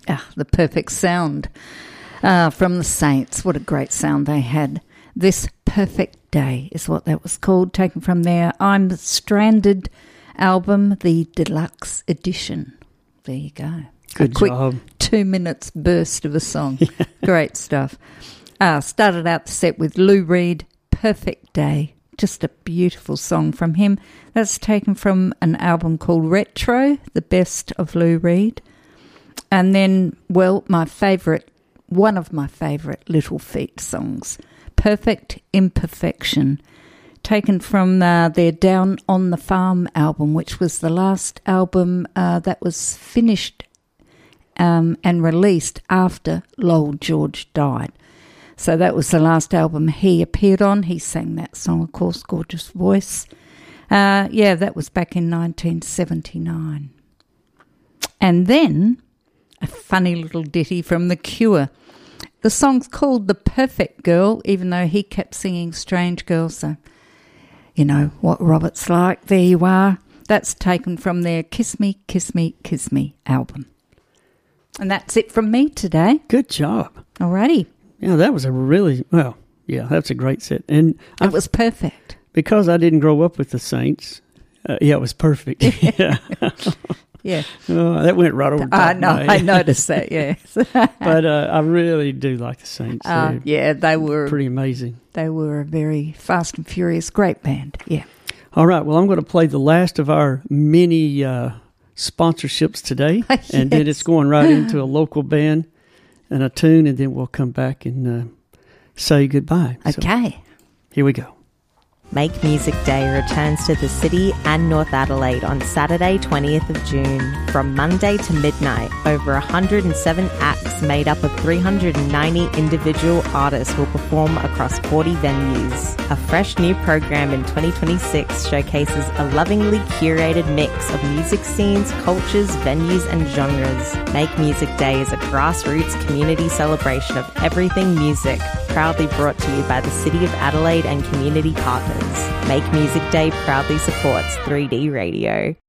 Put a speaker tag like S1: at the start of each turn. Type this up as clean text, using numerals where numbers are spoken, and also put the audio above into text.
S1: The Perfect Sound from the Saints. What a great sound they had. This Perfect Day is what that was called, taken from their I'm Stranded album, the deluxe edition. There you go.
S2: Good job.
S1: 2 minutes burst of a song. Great stuff. Started out the set with Lou Reed, Perfect Day. Just a beautiful song from him. That's taken from an album called Retro, the best of Lou Reed. And then, well, one of my favourite Little Feat songs, Perfect Imperfection, taken from their Down on the Farm album, which was the last album that was finished and released after Lowell George died. So that was the last album he appeared on. He sang that song, of course, gorgeous voice. That was back in 1979. And then a funny little ditty from The Cure. The song's called The Perfect Girl, even though he kept singing Strange Girl, so you know what Robert's like. There you are. That's taken from their Kiss Me, Kiss Me, Kiss Me album. And that's it from me today.
S2: Good job.
S1: Alrighty.
S2: Yeah, that was that's a great set. And
S1: it was perfect.
S2: Because I didn't grow up with the Saints, it was perfect. Yeah.
S1: Yeah.
S2: That went right over the top.
S1: I noticed that, yes.
S2: But I really do like the Saints.
S1: They were
S2: pretty amazing.
S1: They were a very fast and furious, great band, yeah.
S2: All right, well, I'm going to play the last of our mini sponsorships today,
S1: Yes.
S2: And then it's going right into a local band and a tune, and then we'll come back and say goodbye.
S1: Okay.
S2: So, here we go.
S3: Make Music Day returns to the city and North Adelaide on Saturday 20th of June. From Monday to midnight, over 107 acts made up of 390 individual artists will perform across 40 venues. A fresh new program in 2026 showcases a lovingly curated mix of music scenes, cultures, venues and genres. Make Music Day is a grassroots community celebration of everything music, proudly brought to you by the City of Adelaide and community partners. Make Music Day proudly supports 3D Radio.